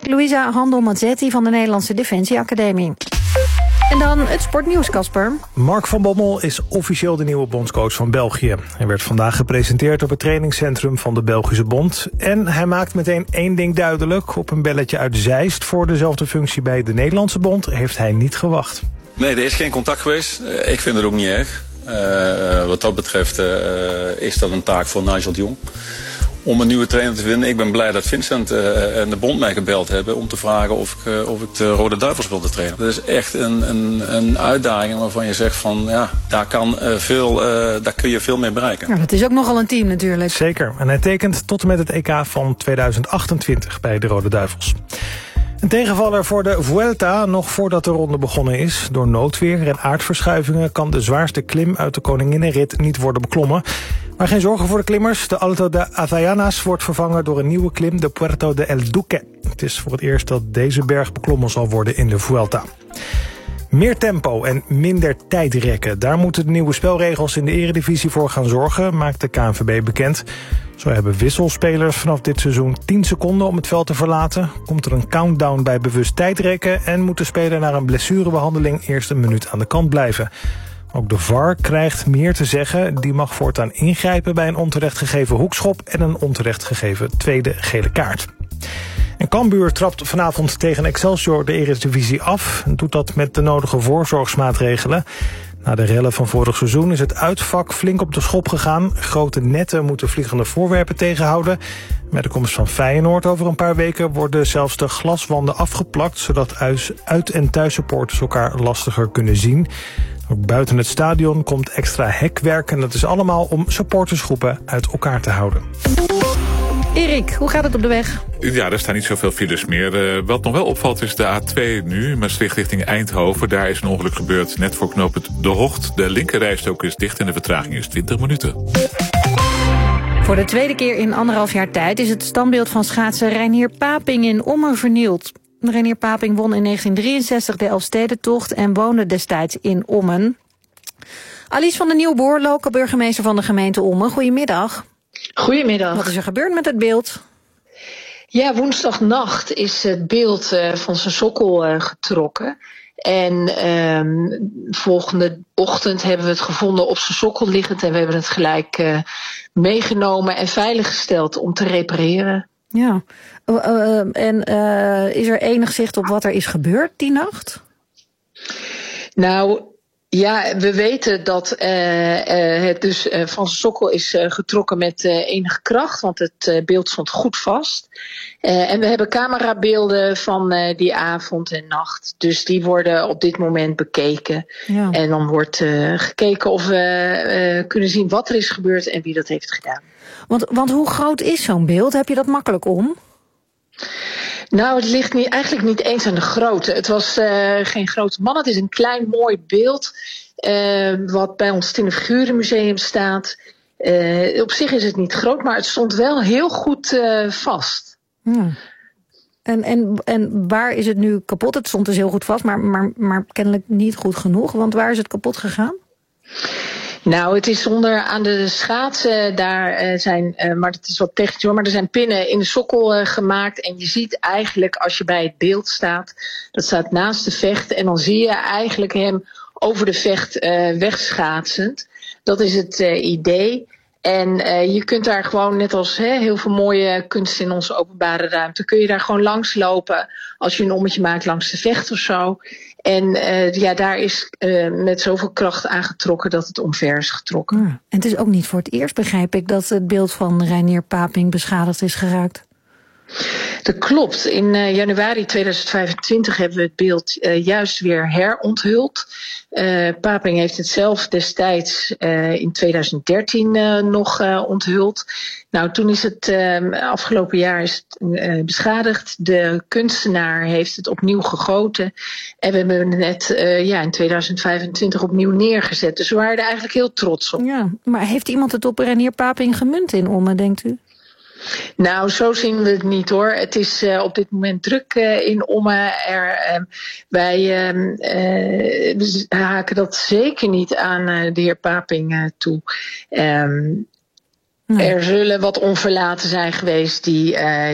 Louisa Handel-Mazzetti van de Nederlandse Defensieacademie. En dan het sportnieuws, Casper. Mark van Bommel is officieel de nieuwe bondscoach van België. Hij werd vandaag gepresenteerd op het trainingscentrum van de Belgische Bond. En hij maakt meteen één ding duidelijk. Op een belletje uit Zeist voor dezelfde functie bij de Nederlandse Bond heeft hij niet gewacht. Nee, er is geen contact geweest. Ik vind het ook niet erg. Wat dat betreft is dat een taak voor Nigel de Jong. Om een nieuwe trainer te vinden. Ik ben blij dat Vincent en de bond mij gebeld hebben om te vragen of ik de Rode Duivels wilde trainen. Dat is echt een uitdaging waarvan je zegt van ja, daar kun je veel mee bereiken. Ja, dat is ook nogal een team natuurlijk. Zeker. En hij tekent tot en met het EK van 2028 bij de Rode Duivels. Een tegenvaller voor de Vuelta nog voordat de ronde begonnen is. Door noodweer en aardverschuivingen kan de zwaarste klim uit de Koninginnenrit niet worden beklommen. Maar geen zorgen voor de klimmers. De Alto de Avellanas wordt vervangen door een nieuwe klim, de Puerto de El Duque. Het is voor het eerst dat deze berg beklommen zal worden in de Vuelta. Meer tempo en minder tijdrekken. Daar moeten de nieuwe spelregels in de eredivisie voor gaan zorgen, maakt de KNVB bekend. Zo hebben wisselspelers vanaf dit seizoen 10 seconden om het veld te verlaten. Komt er een countdown bij bewust tijdrekken en moet de speler na een blessurebehandeling eerst een minuut aan de kant blijven. Ook de VAR krijgt meer te zeggen. Die mag voortaan ingrijpen bij een onterecht gegeven hoekschop en een onterecht gegeven tweede gele kaart. En Cambuur trapt vanavond tegen Excelsior de Eredivisie af en doet dat met de nodige voorzorgsmaatregelen. Na de rellen van vorig seizoen is het uitvak flink op de schop gegaan. Grote netten moeten vliegende voorwerpen tegenhouden. Met de komst van Feyenoord over een paar weken worden zelfs de glaswanden afgeplakt, zodat uit- en thuissupporters elkaar lastiger kunnen zien. Ook buiten het stadion komt extra hekwerk en dat is allemaal om supportersgroepen uit elkaar te houden. Erik, hoe gaat het op de weg? Ja, er staan niet zoveel files meer. Wat nog wel opvalt is de A2 nu, Maastricht richting Eindhoven. Daar is een ongeluk gebeurd net voor knooppunt De Hocht. De linkerrijstrook is dicht en de vertraging is 20 minuten. Voor de tweede keer in 1,5 jaar tijd is het standbeeld van schaatser Reinier Paping in Ommen vernield. Reinier Paping won in 1963 de Elfstedentocht en woonde destijds in Ommen. Alice van der Nieuwboer, lokale burgemeester van de gemeente Ommen. Goedemiddag. Goedemiddag. Wat is er gebeurd met het beeld? Ja, woensdagnacht is het beeld van zijn sokkel getrokken. En volgende ochtend hebben we het gevonden op zijn sokkel liggend. En we hebben het gelijk meegenomen en veiliggesteld om te repareren. Ja, en is er enig zicht op wat er is gebeurd die nacht? Nou, ja, we weten dat het dus van zijn sokkel is getrokken met enige kracht, want het beeld stond goed vast. En we hebben camerabeelden van die avond en nacht. Dus die worden op dit moment bekeken. Ja. En dan wordt gekeken of we kunnen zien wat er is gebeurd en wie dat heeft gedaan. Want hoe groot is zo'n beeld? Heb je dat makkelijk om? Nou, het ligt eigenlijk niet eens aan de grootte. Het was geen grote man. Het is een klein mooi beeld wat bij ons Tin Figurenmuseum staat. Op zich is het niet groot, maar het stond wel heel goed vast. Ja. En waar is het nu kapot? Het stond dus heel goed vast, maar kennelijk niet goed genoeg. Want waar is het kapot gegaan? Nou, het is aan de schaatsen, daar zijn, maar het is wat technisch hoor, maar er zijn pinnen in de sokkel gemaakt. En je ziet eigenlijk als je bij het beeld staat, dat staat naast de vecht. En dan zie je eigenlijk hem over de vecht wegschaatsend. Dat is het idee. En je kunt daar gewoon, net als heel veel mooie kunst in onze openbare ruimte, kun je daar gewoon langs lopen als je een ommetje maakt langs de vecht of zo. En daar is met zoveel kracht aangetrokken dat het omver is getrokken. Ja. En het is ook niet voor het eerst, begrijp ik, dat het beeld van Reinier Paping beschadigd is geraakt. Dat klopt. In januari 2025 hebben we het beeld juist weer heronthuld. Paping heeft het zelf destijds in 2013 nog onthuld. Nou, toen is het afgelopen jaar is het beschadigd. De kunstenaar heeft het opnieuw gegoten. En we hebben het net in 2025 opnieuw neergezet. Dus we waren er eigenlijk heel trots op. Ja, maar heeft iemand het op Reinier Paping gemunt in Ommen, denkt u? Nou, zo zien we het niet hoor. Het is op dit moment druk in Ommen. Wij haken dat zeker niet aan de heer Paping toe. Nee. Er zullen wat onverlaten zijn geweest die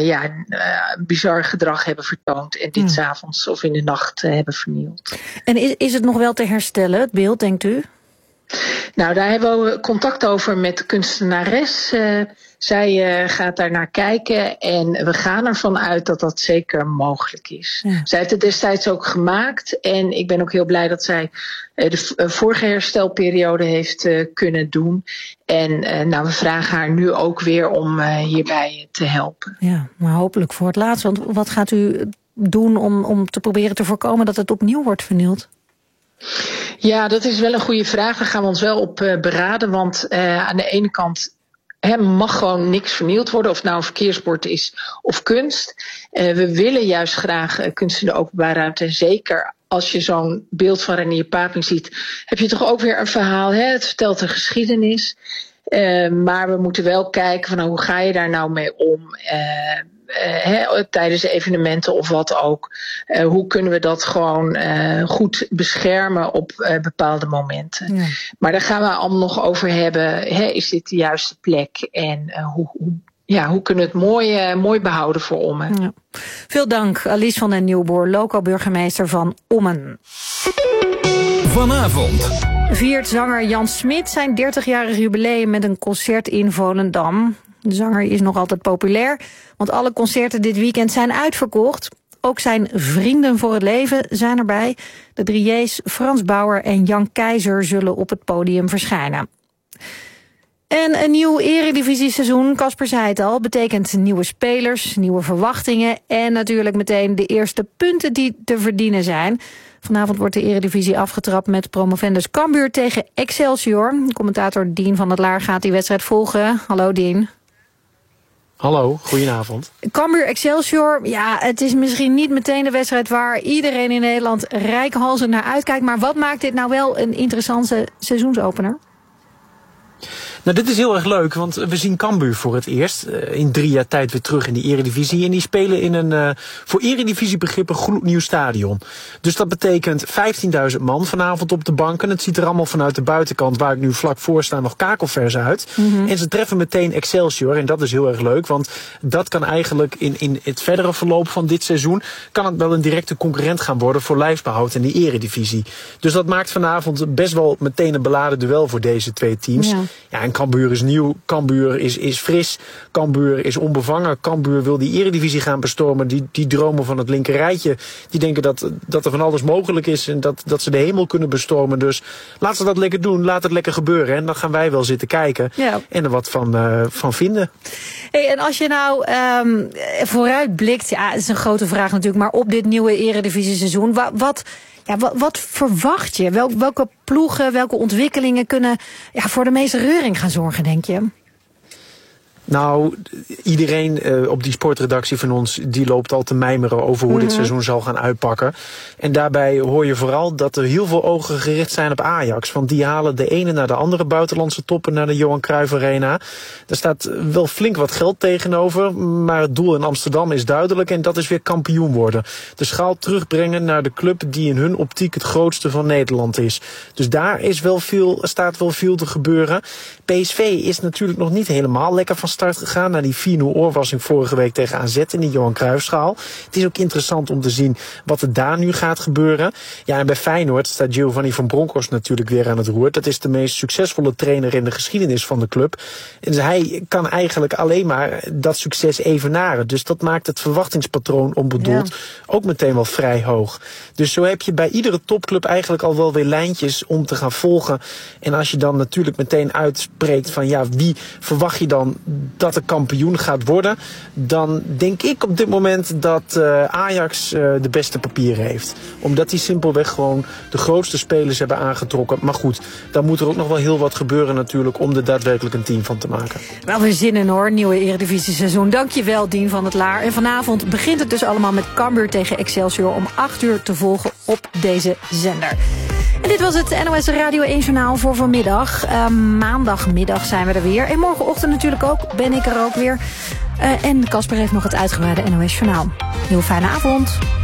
bizar gedrag hebben vertoond en dit 's avonds of in de nacht hebben vernield. En is het nog wel te herstellen, het beeld, denkt u? Nou, daar hebben we contact over met de kunstenares. Zij gaat daar naar kijken en we gaan ervan uit dat dat zeker mogelijk is. Ja. Zij heeft het destijds ook gemaakt en ik ben ook heel blij dat zij de vorige herstelperiode heeft kunnen doen. En we vragen haar nu ook weer om hierbij te helpen. Ja, maar hopelijk voor het laatst. Want wat gaat u doen om te proberen te voorkomen dat het opnieuw wordt vernield? Ja, dat is wel een goede vraag. Daar gaan we ons wel op beraden. Want aan de ene kant mag gewoon niks vernield worden. Of het nou een verkeersbord is of kunst. We willen juist graag kunst in de openbare ruimte. En zeker als je zo'n beeld van Reinier Paping ziet, heb je toch ook weer een verhaal. Hè? Het vertelt een geschiedenis. Maar we moeten wel kijken van hoe ga je daar nou mee om? Tijdens evenementen of wat ook. Hoe kunnen we dat gewoon goed beschermen op bepaalde momenten. Ja. Maar daar gaan we allemaal nog over hebben. Is dit de juiste plek? En hoe kunnen we het mooi behouden voor Ommen? Ja. Veel dank, Alice van den Nieuwboer, loco-burgemeester van Ommen. Vanavond viert zanger Jan Smit zijn 30-jarig jubileum met een concert in Volendam. De zanger is nog altijd populair, want alle concerten dit weekend zijn uitverkocht. Ook zijn vrienden voor het leven zijn erbij. De 3 J's, Frans Bauer en Jan Keizer zullen op het podium verschijnen. En een nieuw eredivisie-seizoen, Casper zei het al, betekent nieuwe spelers, nieuwe verwachtingen en natuurlijk meteen de eerste punten die te verdienen zijn. Vanavond wordt de eredivisie afgetrapt met promovendus Cambuur tegen Excelsior. Commentator Dien van het Laar gaat die wedstrijd volgen. Hallo Dien. Hallo, goedenavond. Cambuur Excelsior, ja, het is misschien niet meteen de wedstrijd waar iedereen in Nederland reikhalzend naar uitkijkt. Maar wat maakt dit nou wel een interessante seizoensopener? Nou, dit is heel erg leuk, want we zien Cambuur voor het eerst in 3 jaar tijd weer terug in de eredivisie. En die spelen in een voor eredivisiebegrippen gloednieuw stadion. Dus dat betekent 15.000 man vanavond op de banken. Het ziet er allemaal vanuit de buitenkant, waar ik nu vlak voor sta, nog kakelvers uit. Mm-hmm. En ze treffen meteen Excelsior en dat is heel erg leuk, want dat kan eigenlijk in het verdere verloop van dit seizoen, kan het wel een directe concurrent gaan worden voor lijfsbehoud in de eredivisie. Dus dat maakt vanavond best wel meteen een beladen duel voor deze 2 teams. Ja, en Cambuur is nieuw, Cambuur is fris, Cambuur is onbevangen, Cambuur wil die eredivisie gaan bestormen, die dromen van het linkerrijtje, die denken dat er van alles mogelijk is en dat ze de hemel kunnen bestormen. Dus laat ze dat lekker doen, laat het lekker gebeuren en dan gaan wij wel zitten kijken en er wat van vinden. Hey, en als je nou vooruit blikt, ja, het is een grote vraag natuurlijk, maar op dit nieuwe eredivisie seizoen, wat verwacht je? Welke ploegen, welke ontwikkelingen kunnen voor de meeste reuring gaan zorgen, denk je? Nou, iedereen op die sportredactie van ons, die loopt al te mijmeren over hoe dit seizoen zal gaan uitpakken. En daarbij hoor je vooral dat er heel veel ogen gericht zijn op Ajax. Want die halen de ene naar de andere buitenlandse toppen naar de Johan Cruijff Arena. Daar staat wel flink wat geld tegenover, maar het doel in Amsterdam is duidelijk en dat is weer kampioen worden. De schaal terugbrengen naar de club die in hun optiek het grootste van Nederland is. Dus daar staat wel veel te gebeuren. PSV is natuurlijk nog niet helemaal lekker van start gegaan na die 4-0 oorwassing vorige week tegen AZ in de Johan Cruijffschaal. Het is ook interessant om te zien wat er daar nu gaat gebeuren. Ja, en bij Feyenoord staat Giovanni van Bronckhorst natuurlijk weer aan het roer. Dat is de meest succesvolle trainer in de geschiedenis van de club. En hij kan eigenlijk alleen maar dat succes evenaren. Dus dat maakt het verwachtingspatroon onbedoeld ook meteen wel vrij hoog. Dus zo heb je bij iedere topclub eigenlijk al wel weer lijntjes om te gaan volgen. En als je dan natuurlijk meteen uitspreekt van wie verwacht je dan dat er kampioen gaat worden, dan denk ik op dit moment dat Ajax de beste papieren heeft. Omdat die simpelweg gewoon de grootste spelers hebben aangetrokken. Maar goed, dan moet er ook nog wel heel wat gebeuren natuurlijk om er daadwerkelijk een team van te maken. Wel weer zin in hoor, nieuwe eredivisie seizoen. Dankjewel Dien van het Laar. En vanavond begint het dus allemaal met Cambuur tegen Excelsior om 8:00 te volgen op deze zender. En dit was het NOS Radio 1 Journaal voor vanmiddag. Maandagmiddag zijn we er weer. En morgenochtend natuurlijk ook, ben ik er ook weer. En Casper heeft nog het uitgebreide NOS Journaal. Heel fijne avond.